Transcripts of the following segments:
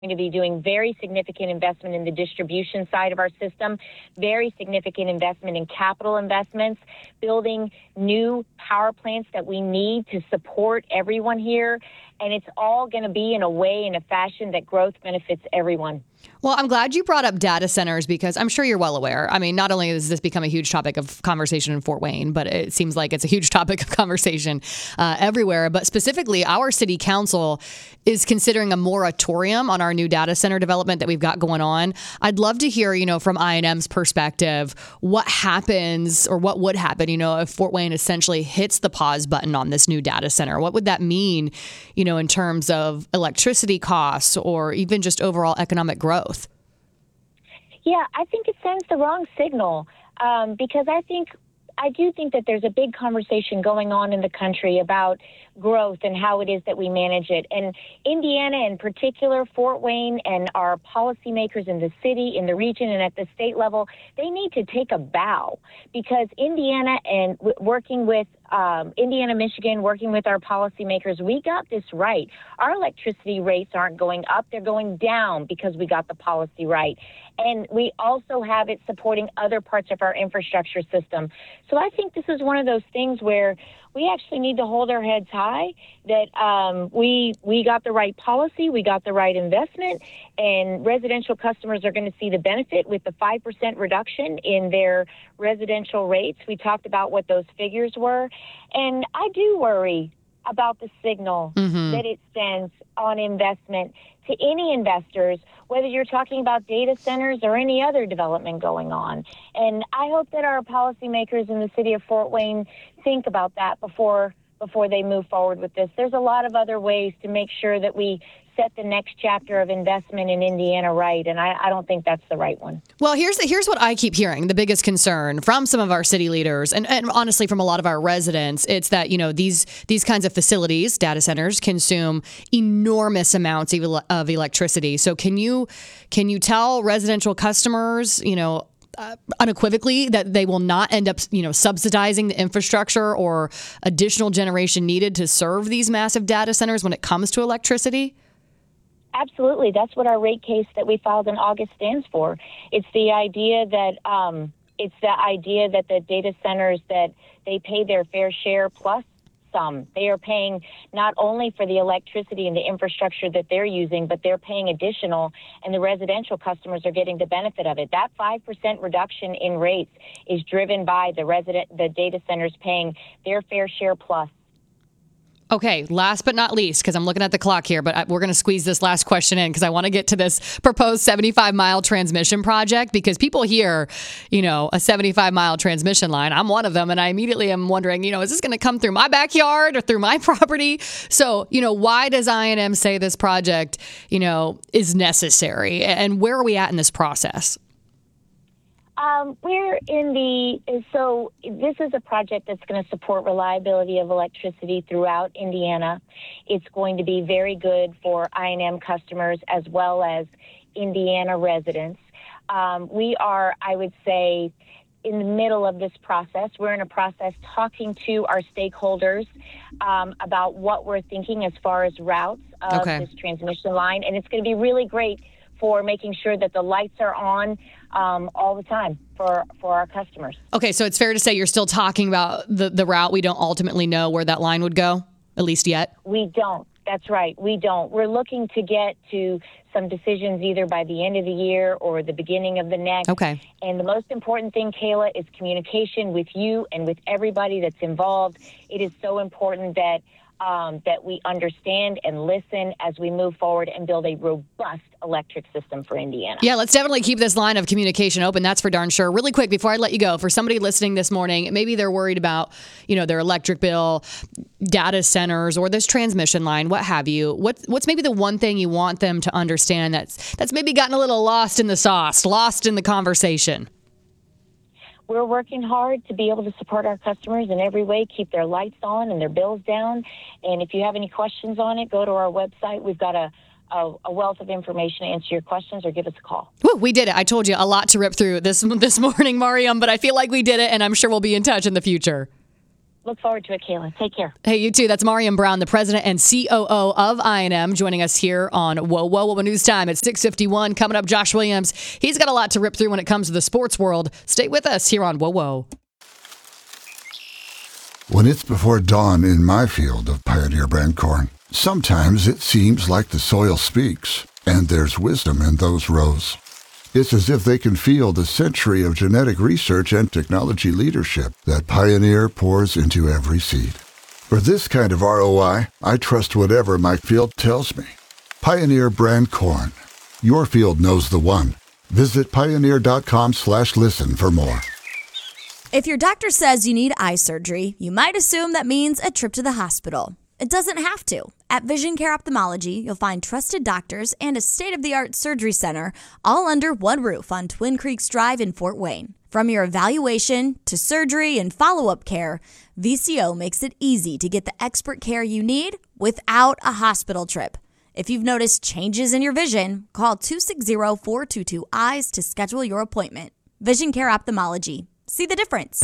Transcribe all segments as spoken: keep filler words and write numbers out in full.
to be doing very significant investment in the distribution side of our system, very significant investment in capital investments, building new power plants that we need to support everyone here. And it's all going to be in a way, in a fashion that growth benefits everyone. Well, I'm glad you brought up data centers because I'm sure you're well aware. I mean, not only has this become a huge topic of conversation in Fort Wayne, but it seems like it's a huge topic of conversation uh, everywhere. But specifically, our city council is considering a moratorium on our new data center development that we've got going on. I'd love to hear, you know, from I and M's perspective, what happens or what would happen, you know, if Fort Wayne essentially hits the pause button on this new data center. What would that mean, you know, in terms of electricity costs or even just overall economic growth? Yeah, I think it sends the wrong signal um, because I think I do think that there's a big conversation going on in the country about growth and how it is that we manage it. And Indiana in particular, Fort Wayne and our policymakers in the city, in the region, and at the state level, they need to take a bow because Indiana and w- working with um, Indiana, Michigan, working with our policymakers, we got this right. Our electricity rates aren't going up. They're going down because we got the policy right. And we also have it supporting other parts of our infrastructure system. So I think this is one of those things where we actually need to hold our heads high that um, we we got the right policy, we got the right investment, and residential customers are going to see the benefit with the five percent reduction in their residential rates. We talked about what those figures were. And I do worry about the signal mm-hmm. that it sends on investment to any investors, whether you're talking about data centers or any other development going on. And I hope that our policymakers in the city of Fort Wayne think about that before before they move forward with this. There's a lot of other ways to make sure that we set the next chapter of investment in Indiana right, and I, I don't think that's the right one. Well, here's the, here's what I keep hearing, the biggest concern from some of our city leaders, and, and honestly from a lot of our residents, it's that, you know, these these kinds of facilities, data centers, consume enormous amounts of, of electricity. So can you can you tell residential customers, you know, Uh, unequivocally that they will not end up, you know, subsidizing the infrastructure or additional generation needed to serve these massive data centers when it comes to electricity? Absolutely. That's what our rate case that we filed in August stands for. It's the idea that um, it's the idea that the data centers that they pay their fair share plus some. They are paying not only for the electricity and the infrastructure that they're using, but they're paying additional, and the residential customers are getting the benefit of it. That five percent reduction in rates is driven by the resident, the data centers paying their fair share plus. Okay, last but not least, because I'm looking at the clock here, but we're going to squeeze this last question in because I want to get to this proposed seventy-five mile transmission project, because people hear, you know, a seventy-five mile transmission line. I'm one of them, and I immediately am wondering, you know, is this going to come through my backyard or through my property? So, you know, why does I and M say this project, you know, is necessary, and where are we at in this process? Um, we're in the, so this is a project that's going to support reliability of electricity throughout Indiana. It's going to be very good for I and M customers as well as Indiana residents. Um, we are, I would say, in the middle of this process. We're in a process talking to our stakeholders um, about what we're thinking as far as routes of okay. this transmission line. And it's going to be really great for making sure that the lights are on um, all the time for, for our customers. Okay, so it's fair to say you're still talking about the, the route. We don't ultimately know where that line would go, at least yet? We don't. That's right. We don't. We're looking to get to some decisions either by the end of the year or the beginning of the next. Okay. And the most important thing, Kayla, is communication with you and with everybody that's involved. It is so important that Um, that we understand and listen as we move forward and build a robust electric system for Indiana. Yeah, let's definitely keep this line of communication open. That's for darn sure. Really quick, before I let you go, for somebody listening this morning, maybe they're worried about, you know, their electric bill, data centers, or this transmission line, what have you. What, what's maybe the one thing you want them to understand that's that's maybe gotten a little lost in the sauce, lost in the conversation? We're working hard to be able to support our customers in every way, keep their lights on and their bills down. And if you have any questions on it, go to our website. We've got a, a, a wealth of information to answer your questions, or give us a call. Woo, we did it. I told you a lot to rip through this this morning, Mariam, but I feel like we did it, and I'm sure we'll be in touch in the future. Look forward to it, Kayla. Take care. Hey, you too. That's Mariam Brown, the president and C O O of I N M, joining us here on Whoa, Whoa, Whoa News Time at six fifty-one. Coming up, Josh Williams. He's got a lot to rip through when it comes to the sports world. Stay with us here on Whoa, Whoa. When it's before dawn in my field of Pioneer brand corn, sometimes it seems like the soil speaks, and there's wisdom in those rows. It's as if they can feel the century of genetic research and technology leadership that Pioneer pours into every seed. For this kind of R O I, I trust whatever my field tells me. Pioneer brand corn. Your field knows the one. Visit pioneer.com slash listen for more. If your doctor says you need eye surgery, you might assume that means a trip to the hospital. It doesn't have to. At Vision Care Ophthalmology, you'll find trusted doctors and a state-of-the-art surgery center all under one roof on Twin Creeks Drive in Fort Wayne. From your evaluation to surgery and follow-up care, V C O makes it easy to get the expert care you need without a hospital trip. If you've noticed changes in your vision, call two six zero, four two two, eyes to schedule your appointment. Vision Care Ophthalmology. See the difference.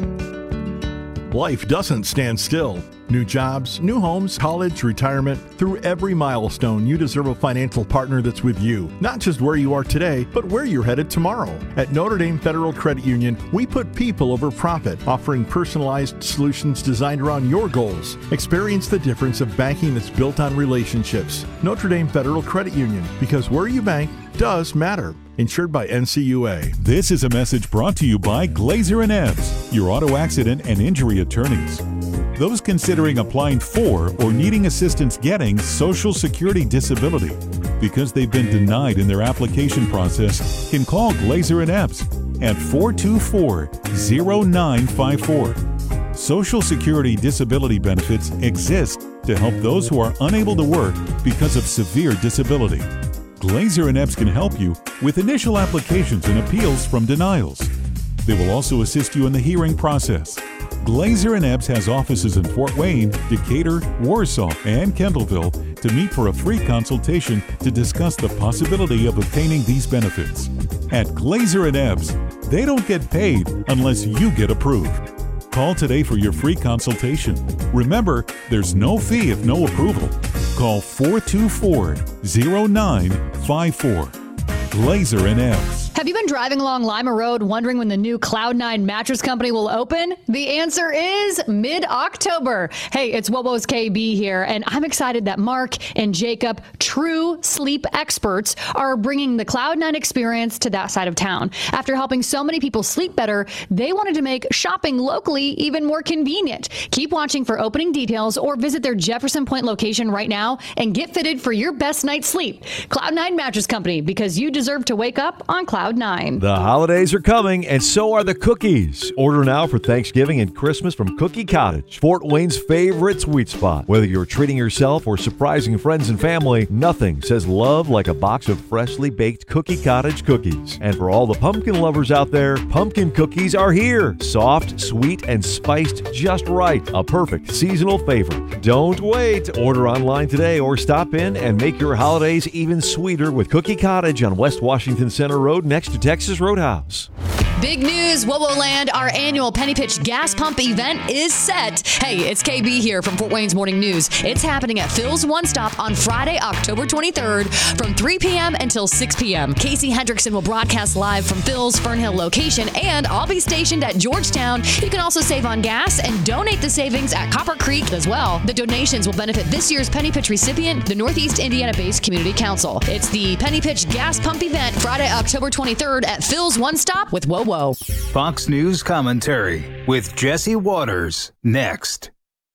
Life doesn't stand still. New jobs, new homes, college, retirement. Through every milestone, you deserve a financial partner that's with you. Not just where you are today, but where you're headed tomorrow. At Notre Dame Federal Credit Union, we put people over profit, offering personalized solutions designed around your goals. Experience the difference of banking that's built on relationships. Notre Dame Federal Credit Union, because where you bank does matter. Insured by N C U A. This is a message brought to you by Glazer and Ebbs, your auto accident and injury attorneys. Those considering applying for or needing assistance getting Social Security disability because they've been denied in their application process can call Glazer and Ebbs at four two four, zero nine five four. Social Security disability benefits exist to help those who are unable to work because of severe disability. Glazer and Ebbs can help you with initial applications and appeals from denials. They will also assist you in the hearing process. Glazer and Ebbs has offices in Fort Wayne, Decatur, Warsaw, and Kendallville to meet for a free consultation to discuss the possibility of obtaining these benefits. At Glazer and Ebbs, they don't get paid unless you get approved. Call today for your free consultation. Remember, there's no fee if no approval. Call four two four, zero nine five four. Glazer and Ebbs. Have you been driving along Lima Road wondering when the new Cloud nine Mattress Company will open? The answer is mid-October. Hey, it's Wobo's K B here, and I'm excited that Mark and Jacob, true sleep experts, are bringing the Cloud nine experience to that side of town. After helping so many people sleep better, they wanted to make shopping locally even more convenient. Keep watching for opening details or visit their Jefferson Point location right now and get fitted for your best night's sleep. Cloud nine Mattress Company, because you deserve to wake up on Cloud nine. The holidays are coming, and so are the cookies. Order now for Thanksgiving and Christmas from Cookie Cottage, Fort Wayne's favorite sweet spot. Whether you're treating yourself or surprising friends and family, nothing says love like a box of freshly baked Cookie Cottage cookies. And for all the pumpkin lovers out there, pumpkin cookies are here. Soft, sweet, and spiced just right. A perfect seasonal favorite. Don't wait. Order online today or stop in and make your holidays even sweeter with Cookie Cottage on West Washington Center Road next to Texas Roadhouse. Big news, Wobo Land, our annual Penny Pitch gas pump event is set. Hey, it's K B here from Fort Wayne's Morning News. It's happening at Phil's One Stop on Friday, October twenty-third from three p.m. until six p.m. Casey Hendrickson will broadcast live from Phil's Fernhill location, and I'll be stationed at Georgetown. You can also save on gas and donate the savings at Copper Creek as well. The donations will benefit this year's Penny Pitch recipient, the Northeast Indiana-based Community Council. It's the Penny Pitch gas pump event Friday, October twenty-third at Phil's One Stop with Wobo. Fox News Commentary with Jesse Waters. Next.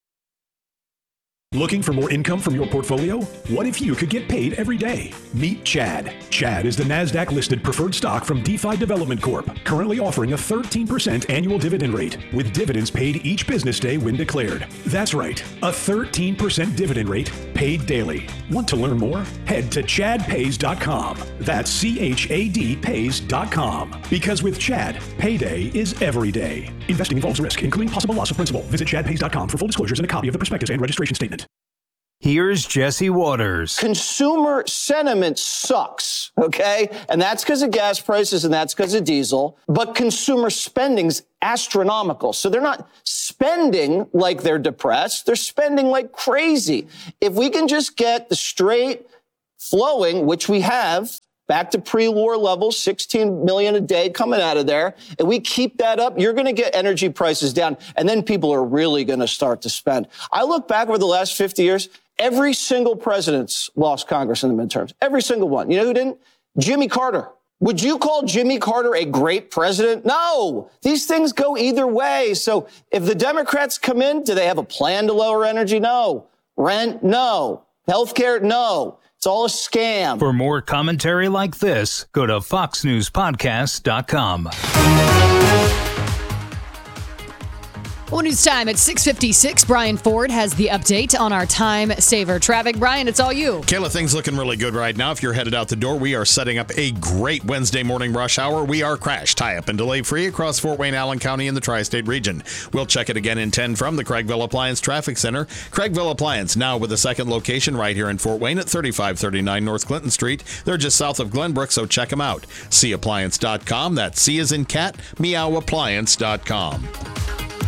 Looking for more income from your portfolio? What if you could get paid every day? Meet Chad. Chad is the NASDAQ-listed preferred stock from DeFi Development Corp, currently offering a thirteen percent annual dividend rate, with dividends paid each business day when declared. That's right, a thirteen percent dividend rate paid daily. Want to learn more? Head to chad pays dot com. That's C H A D pays dot com. Because with Chad, payday is every day. Investing involves risk, including possible loss of principal. Visit chad pays dot com for full disclosures and a copy of the prospectus and registration statement. Here's Jesse Waters. Consumer sentiment sucks, okay? And that's because of gas prices and that's because of diesel. But consumer spending's astronomical. So they're not spending spending like they're depressed. They're spending like crazy. If we can just get the straight flowing, which we have, back to pre-war levels, sixteen million a day coming out of there, and we keep that up, you're going to get energy prices down, and then people are really going to start to spend. I look back over the last fifty years, every single president's lost Congress in the midterms. Every single one. You know who didn't? Jimmy Carter. Would you call Jimmy Carter a great president? No. These things go either way. So if the Democrats come in, do they have a plan to lower energy? No. Rent? No. Healthcare? No. It's all a scam. For more commentary like this, go to fox news podcast dot com. Well, news time at six fifty-six. Brian Ford has the update on our time saver traffic. Brian, it's all you. Kayla, things looking really good right now. If you're headed out the door, we are setting up a great Wednesday morning rush hour. We are crash, tie-up, and delay-free across Fort Wayne, Allen County, and the tri-state region. We'll check it again in ten from the Craigville Appliance Traffic Center. Craigville Appliance, now with a second location right here in Fort Wayne at thirty-five thirty-nine North Clinton Street. They're just south of Glenbrook, so check them out. see appliance dot com. That's C as in cat, meow appliance dot com.